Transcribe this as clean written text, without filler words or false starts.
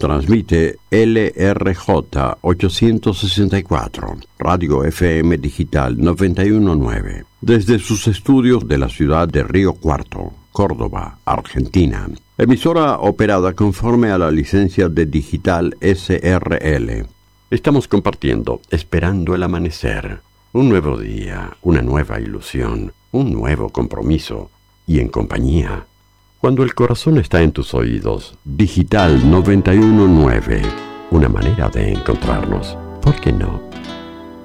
Transmite LRJ 864, Radio FM Digital 919, desde sus estudios de la ciudad de Río Cuarto, Córdoba, Argentina. Emisora operada conforme a la licencia de Digital SRL. Estamos compartiendo, esperando el amanecer, un nuevo día, una nueva ilusión, un nuevo compromiso, y en compañía. Cuando el corazón está en tus oídos, Digital 919, una manera de encontrarnos. ¿Por qué no?